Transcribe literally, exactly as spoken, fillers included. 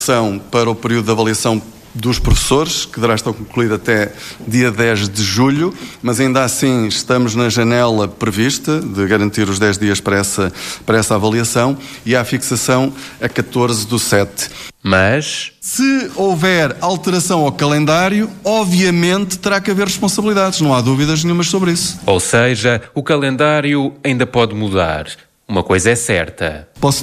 São para o período de avaliação dos professores, que deverá estar concluído até dia dez de julho, mas ainda assim estamos na janela prevista de garantir os dez dias para essa, para essa avaliação, e há a fixação a catorze do sete. Mas, se houver alteração ao calendário, obviamente terá que haver responsabilidades, não há dúvidas nenhumas sobre isso. Ou seja, o calendário ainda pode mudar. Uma coisa é certa. Posso